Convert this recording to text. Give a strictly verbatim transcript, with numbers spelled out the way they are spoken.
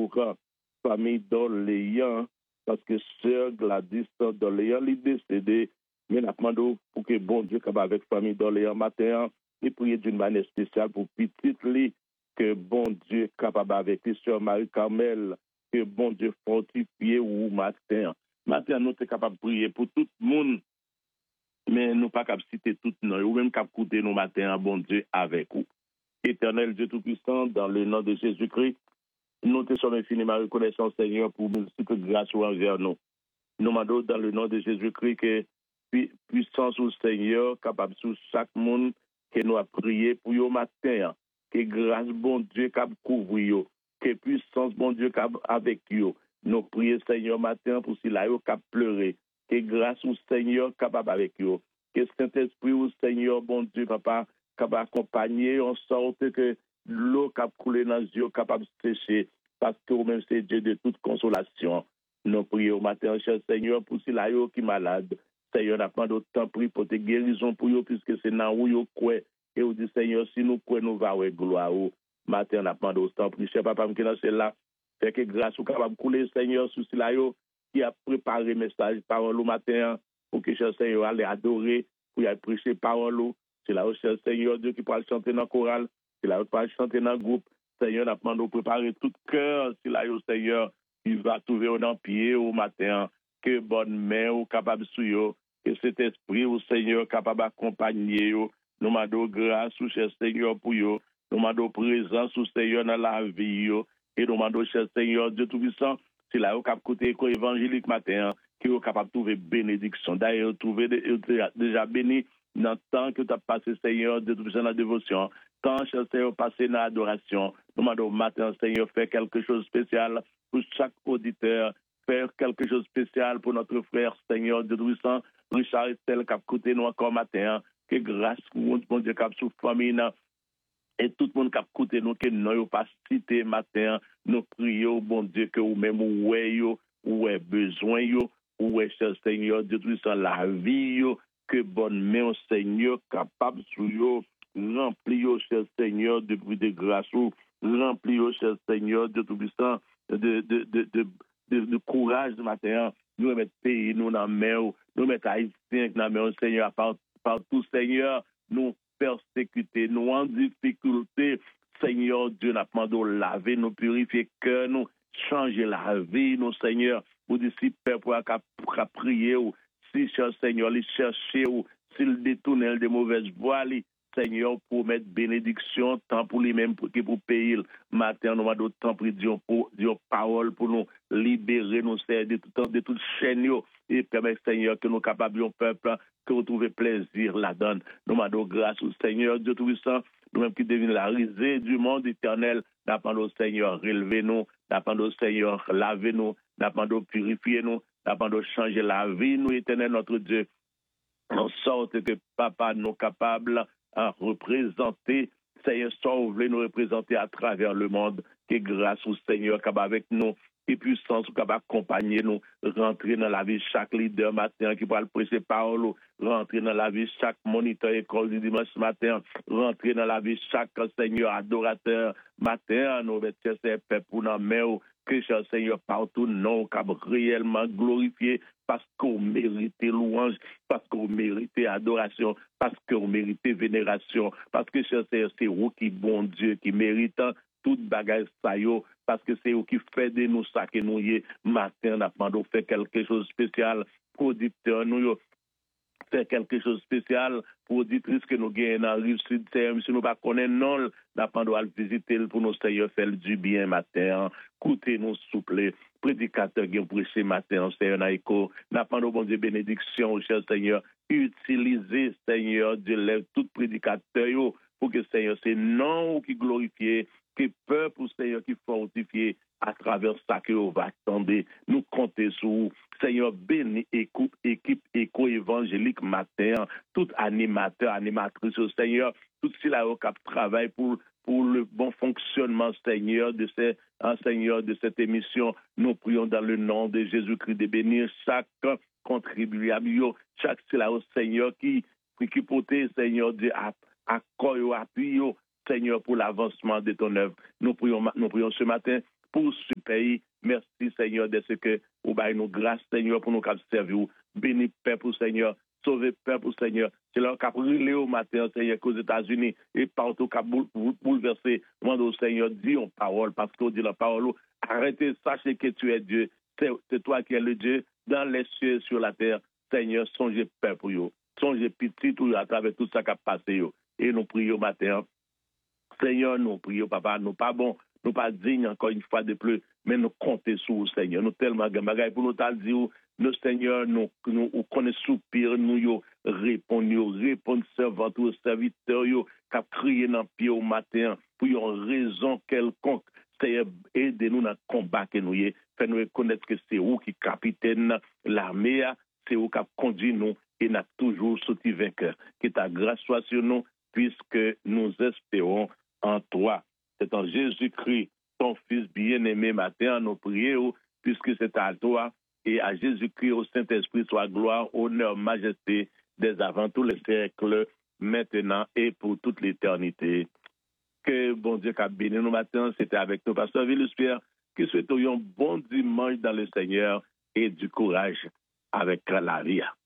pour la famille d'Orléans, parce que sœur Gladys d'Orléans est décédée. Mais nous demandons pour que bon Dieu, capable avec la famille d'Orléans matin, et prier d'une manière spéciale pour petite Lee, que bon Dieu capable avec les sœurs Marie-Carmel, que bon Dieu fortifie ou matin. Matin, nous sommes capables de prier pour tout le monde, mais nous ne sommes pas capables de citer tout le monde, ou même capables d'écouter nos matins, bon Dieu, avec vous. Éternel Dieu Tout-Puissant, dans le nom de Jésus-Christ, nous te sommes infiniment reconnaissants, Seigneur, pour multiples grâces envers nous. Nous demandons dans le nom de Jésus-Christ que puissance au Seigneur, capable sur chaque monde, que nous a prié pour le matin, que grâce, bon Dieu, capable couvrir, que puissance, bon Dieu, capable avec vous. Nous prions, Seigneur, matin, pour si là, cap pleurer, que grâce au Seigneur, capable avec vous. Que Saint-Esprit au Seigneur, bon Dieu, capable capable accompagner en sorte que l'eau cap couler dans les yeux, capable de sécher, parce que vous-même, c'est Dieu de toute consolation. Nous prions matin, cher Seigneur, pour si là, qui est malade. Seigneur, n'a pas d'autant prix pour te guérison pour eux, puisque c'est dans où vous croyez. Et vous dites, Seigneur, si nous croyons, nous va avec gloire. Matin, n'a pas d'autant prix. Cher papa, qui est là, fait que grâce au capable de couler, Seigneur, sous si là, qui a préparé le message, parole au matin, pour que cher Seigneur allait adorer, pour y aller prêcher parole. C'est là où cher Seigneur Dieu qui parle chanter dans le choral, c'est là où parle chanter dans le groupe. Seigneur, n'a pas de préparer tout cœur, c'est là où Seigneur, il va trouver un pied au matin, que bonne main ou capable de suivre. Que cet esprit, au Seigneur, capable d'accompagner, nous demandons grâce au cher Seigneur pour vous, nous demandons présence au Seigneur dans la vie, et nous demandons, cher Seigneur, Dieu Tout-Puissant, c'est là où cap côté éco évangélique matin, qui est capable de trouver bénédiction. D'ailleurs, trouver déjà béni dans le temps que tu as passé, Seigneur, Dieu Tout-Puissant dans la dévotion, tant, cher Seigneur, passé dans l'adoration, nous demandons matin, Seigneur, faire quelque chose de spécial pour chaque auditeur, faire quelque chose de spécial pour notre frère, Seigneur, Dieu Tout-Puissant, Richard Estelle, qui a coûté nous encore matin, que grâce, mon Dieu, qui a sous famille, et tout le monde qui a coûté nous, que nous n'avons pas cité matin, nous prions, bon Dieu, que vous-même, où est, où est besoin, où est, cher Seigneur, Dieu Tout-Puissant, la vie, que bonne main, Seigneur, capable sur remplir, cher Seigneur, de bruit de grâce, remplir, cher Seigneur, Dieu Tout-Puissant, de, de, de, de, de, de, de courage de matin, nous mettre pays, nous dans la main, nous mettre haïtiens dans la main, Seigneur, par, partout, Seigneur, nous persécuter, nous en difficulté, Seigneur, Dieu, n'a pas demandé laver, nous purifier cœur, nous changer la vie, nous, Seigneur, pour dire si peuple a prier, ou si, cher Seigneur, les chercher, ou s'il détourne des mauvaises voies, Seigneur, pour mettre bénédiction, tant pour lui-même que pour payer. Matin, nous avons tant pour dire parole pour nous libérer, nous de toute de toute chaîne et permettre, Seigneur, que nous capables, peuple, que vous trouvez plaisir là-dedans. Nous avons grâce au Seigneur, Dieu Tout-Puissant, nous-mêmes qui devenons la risée du monde éternel. N'appendons au Seigneur, relevez-nous, n'appendons au Seigneur, lavez-nous, n'appendons purifiez nous, n'appendons changer la vie, nous, éternel, notre Dieu, en sorte que Papa nous capable à représenter, Seigneur, sauve nous représenter à travers le monde, que grâce au Seigneur qui est avec nous, et puissance qui va accompagner nous, rentrer dans la vie de chaque leader matin qui va le prêcher parole, rentrer dans la vie de chaque moniteur école du dimanche matin, rentrer dans la vie de chaque Seigneur adorateur matin, nous mettons ces peuples pour nos mains, que cher Seigneur partout, non, qui réellement glorifié, parce qu'on mérite louange, parce qu'on mérite adoration, parce qu'on mérite vénération, parce que cher Seigneur, c'est vous qui, bon Dieu, qui mérite toute bagage ça yo, parce que c'est vous qui fait de nous ça que nous y matin, on a fait quelque chose de spécial, producteur nous yo, faire quelque chose de spécial pour auditrice que nous gagnons dans la rive sud, si nous ne connaissons non, nous avons le visiter pour nous, Seigneur, faire du bien matin, écoutez nous souple, prédicateur qui ont prêché matin, Seigneur, naïko, nous avons bon Dieu bénédiction, cher Seigneur, utilisez, Seigneur, Dieu lève tout prédicateur, pour que, Seigneur, c'est non qui glorifie, que peuple, Seigneur, qui fortifie à travers ça que vous va attendre. Nous comptons sur vous. Seigneur, béni équipe, équipe éco-évangélique matin, tout animateur, animatrice, Seigneur, tout cela qui travaille pour, pour le bon fonctionnement, Seigneur, de ces, hein, Seigneur, de cette émission. Nous prions dans le nom de Jésus-Christ de bénir chaque contribuable, chaque cela au Seigneur qui, qui porte, Seigneur, de accueil, appui, Seigneur, pour l'avancement de ton œuvre. Nous prions, nous prions ce matin pour ce pays. Merci, Seigneur, de ce que vous baillez nous grâce, Seigneur, pour nous servir. Bénis, Père, pour Seigneur. Sauvez, Père, pour Seigneur. C'est leur cap brûlé au matin, Seigneur, qu'aux États-Unis et partout, cap bouleversé. Demande au Seigneur, dis en parole, parce qu'on dit la parole. Arrêtez, sachez que tu es Dieu. C'est, c'est toi qui es le Dieu dans les cieux et sur la terre. Seigneur, songez, Père, pour vous. Songez petit tout à travers tout ça qui a passé. Yo. Et nous prions matin. Seigneur, nous prions, papa, nous pas bon, nous pas dignes encore une fois de plus, mais nous comptons sur vous, Seigneur. Nous tellement de pour nous dire, nous, Seigneur, nous, nous, nous connaissons soupir, nous, yo, répondons, répondons, servants, serviteurs, yo, qui a crié dans le pied au matin, pour une raison quelconque. Seigneur, aidez-nous dans le combat que nous y est. Faites-nous reconnaître que c'est vous qui capitaine l'armée, c'est vous qui conduit nous et n'a toujours sorti vainqueur. Que ta grâce soit sur nous, puisque nous espérons en toi. C'est en Jésus-Christ, ton Fils bien-aimé, matin, nous prions, puisque c'est à toi et à Jésus-Christ, au Saint-Esprit, soit gloire, honneur, majesté, dès avant tous les siècles, maintenant et pour toute l'éternité. Que bon Dieu qu'a béni nous matin, c'était avec nous, Pasteur Villus-Pierre, que souhaitons un bon dimanche dans le Seigneur et du courage avec la vie.